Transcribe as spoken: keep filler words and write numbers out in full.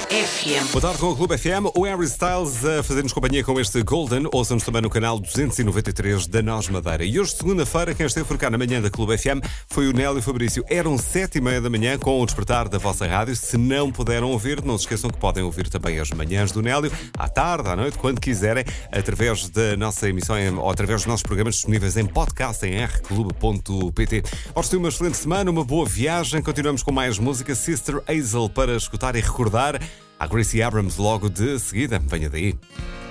F M. Boa tarde com o Clube F M. O Harry Styles a fazer-nos companhia com este Golden. Ouçam-nos também no canal duzentos e noventa e três da Nós Madeira. E hoje, segunda-feira, quem esteve por cá na manhã da Clube F M foi o Nélio Fabrício. Eram sete e meia da manhã com o despertar da vossa rádio. Se não puderam ouvir, não se esqueçam que podem ouvir também as manhãs do Nélio, à tarde, à noite, quando quiserem, através da nossa emissão ou através dos nossos programas disponíveis em podcast em r clube ponto p t. Hoje tem uma excelente semana, uma boa viagem. Continuamos com mais música. Sister Hazel para escutar e recordar. A Gracie Abrams logo de seguida. Venha daí.